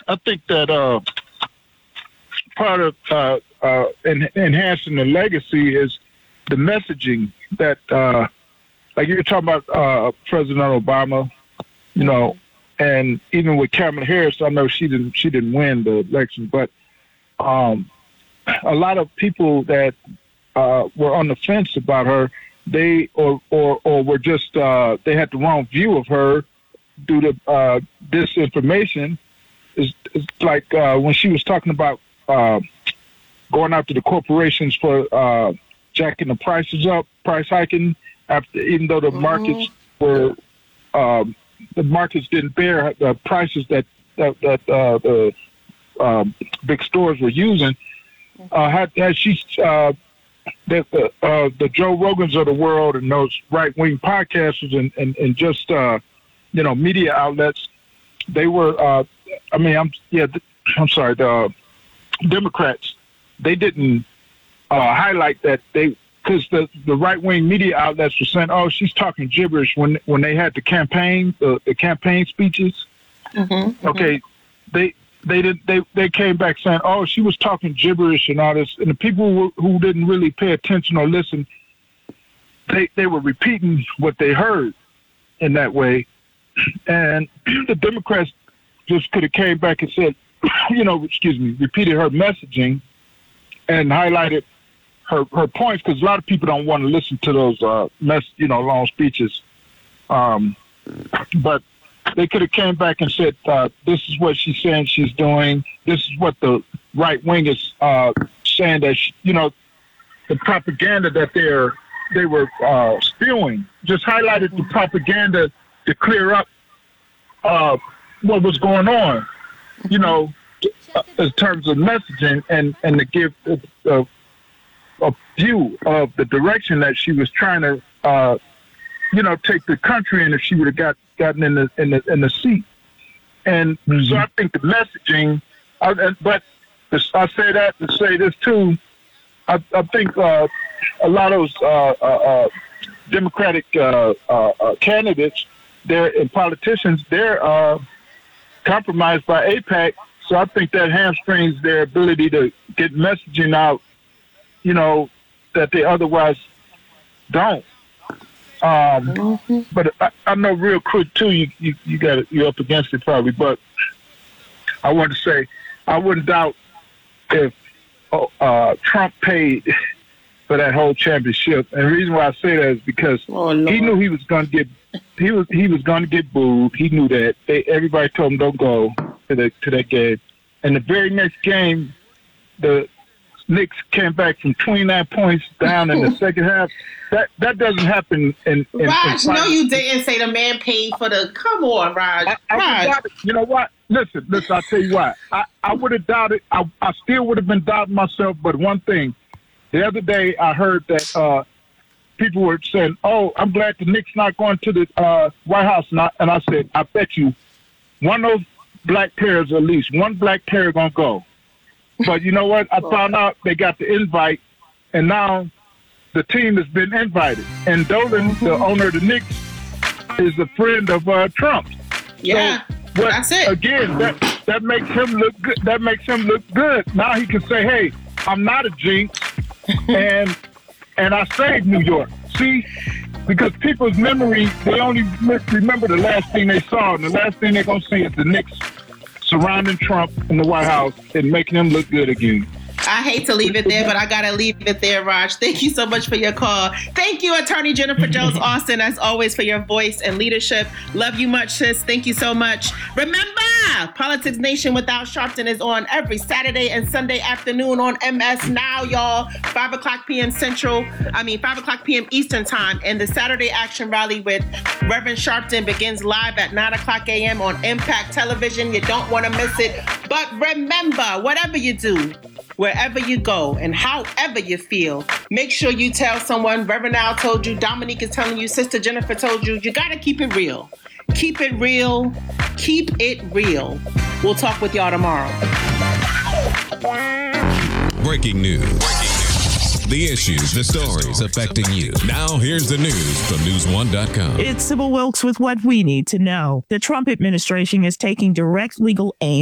I think that part of enhancing the legacy is the messaging that, like you were talking about President Obama, and even with Kamala Harris, I know she didn't win the election, but a lot of people that were on the fence about her, they or were just they had the wrong view of her due to disinformation. It's like when she was talking about going after the corporations for jacking the prices up, price hiking, even though the markets were the markets didn't bear the prices that the big stores were using. Had she the Joe Rogans of the world and those right-wing podcasters and just media outlets, they were I'm sorry, the Democrats, they didn't highlight that because the right-wing media outlets were saying, oh, she's talking gibberish when they had the campaign speeches. Mm-hmm, okay, they came back saying, oh, she was talking gibberish and all this, and the people who didn't really pay attention or listen, they were repeating what they heard in that way, and the Democrats just could have came back and said, repeated her messaging and highlighted her points, because a lot of people don't want to listen to those long speeches. But they could have came back and said, this is what she's saying she's doing. This is what the right wing is saying that the propaganda that they were spewing. Just highlighted the propaganda to clear up what was going on, in terms of messaging and to give a view of the direction that she was trying to, take the country in if she would have gotten in the seat. And so I think the messaging, but I say that to say this too. I think a lot of those Democratic candidates, and politicians, they're compromised by AIPAC. So I think that hamstrings their ability to get messaging out, that they otherwise don't. But I know real quick too, you're up against it probably, but I want to say I wouldn't doubt if Trump paid for that whole championship. And the reason why I say that is because he knew he was going to get booed. He knew that. Everybody told him don't go to that game. And the very next game, the Knicks came back from 29 points down in the second half. That doesn't happen in Raj, no, you didn't say the man paid for the. Come on, Raj. Raj. You know what? Listen. I'll tell you what. I would have doubted. I still would have been doubting myself. But one thing, the other day I heard that people were saying, "Oh, I'm glad the Knicks not going to the White House." And I said, "I bet you one of those black players, at least one black player, gonna go." But you know what? I found out they got the invite, and now the team has been invited. And Dolan, the owner of the Knicks, is a friend of Trump. Yeah, so that's it. Again, that makes him look good. That makes him look good. Now he can say, "Hey, I'm not a jinx, and I saved New York." See, because people's memory, they only remember the last thing they saw, and the last thing they're gonna see is the Knicks surrounding Trump in the White House and making him look good again. I hate to leave it there, but I got to leave it there, Raj. Thank you so much for your call. Thank you, Attorney Jennifer Jones Austin, as always, for your voice and leadership. Love you much, sis. Thank you so much. Remember, Politics Nation Without Sharpton is on every Saturday and Sunday afternoon on MS Now, y'all. 5 o'clock p.m. 5 o'clock p.m. Eastern Time. And the Saturday Action Rally with Reverend Sharpton begins live at 9 o'clock a.m. on Impact Television. You don't want to miss it. But remember, whatever you do, wherever you go and however you feel, make sure you tell someone. Reverend Al told you, Dominique is telling you, Sister Jennifer told you, you got to keep it real. Keep it real. Keep it real. We'll talk with y'all tomorrow. Breaking news. The issues, the stories affecting you. Now here's the news from News1.com. It's Sybil Wilkes with what we need to know. The Trump administration is taking direct legal aim